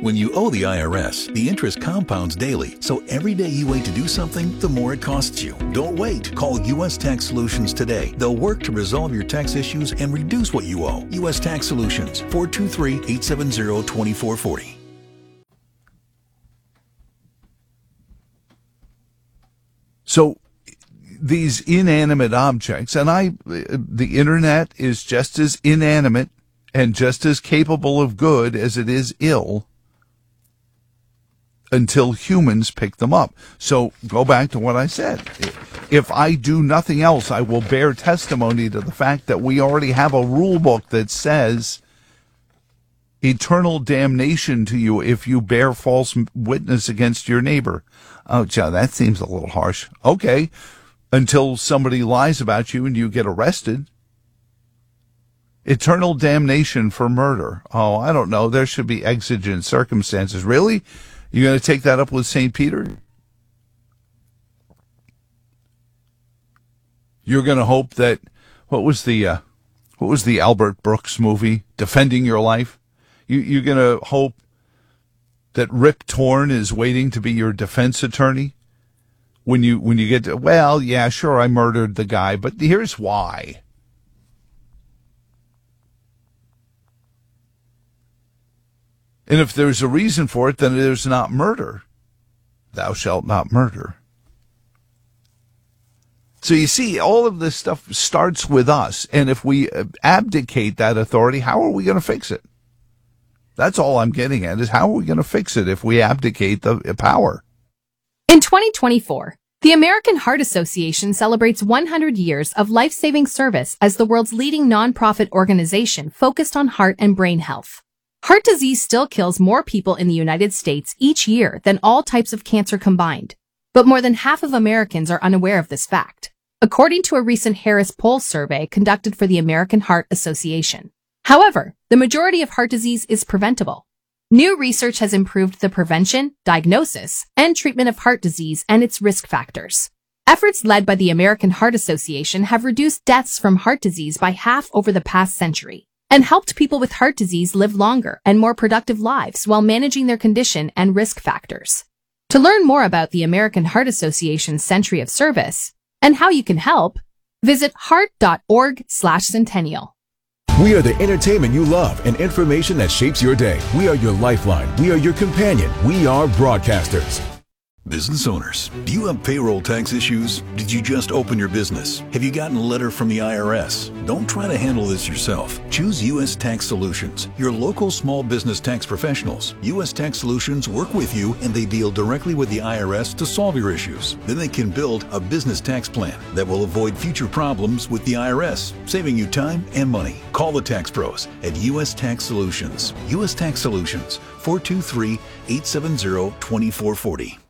When you owe the IRS, the interest compounds daily, so every day you wait to do something, the more it costs you. Don't wait. Call U.S. Tax Solutions today. They'll work to resolve your tax issues and reduce what you owe. U.S. Tax Solutions, 423-870-2440. So these inanimate objects, and the internet is just as inanimate and just as capable of good as it is ill until humans pick them up. So go back to what I said. If I do nothing else, I will bear testimony to the fact that we already have a rule book that says eternal damnation to you if you bear false witness against your neighbor. Oh, Joe, that seems a little harsh. Okay, until somebody lies about you and you get arrested. Eternal damnation for murder. Oh, I don't know. There should be exigent circumstances. Really? You going to take that up with St. Peter? You're going to hope that, what was the Albert Brooks movie, Defending Your Life? You're going to hope that Rip Torn is waiting to be your defense attorney when you get to, well, yeah, sure, I murdered the guy, but here's why. And if there's a reason for it, then there's not murder. Thou shalt not murder. So you see, all of this stuff starts with us, and if we abdicate that authority, how are we going to fix it? That's all I'm getting at, is how are we going to fix it if we abdicate the power? In 2024, the American Heart Association celebrates 100 years of life-saving service as the world's leading nonprofit organization focused on heart and brain health. Heart disease still kills more people in the United States each year than all types of cancer combined, but more than half of Americans are unaware of this fact, according to a recent Harris Poll survey conducted for the American Heart Association. However, the majority of heart disease is preventable. New research has improved the prevention, diagnosis, and treatment of heart disease and its risk factors. Efforts led by the American Heart Association have reduced deaths from heart disease by half over the past century and helped people with heart disease live longer and more productive lives while managing their condition and risk factors. To learn more about the American Heart Association's Century of Service and how you can help, visit heart.org/centennial. We are the entertainment you love and information that shapes your day. We are your lifeline. We are your companion. We are broadcasters. Business owners, do you have payroll tax issues? Did you just open your business? Have you gotten a letter from the IRS? Don't try to handle this yourself. Choose U.S. Tax Solutions, your local small business tax professionals. U.S. Tax Solutions work with you and they deal directly with the IRS to solve your issues. Then they can build a business tax plan that will avoid future problems with the IRS, saving you time and money. Call the tax pros at U.S. Tax Solutions. U.S. Tax Solutions, 423-870-2440.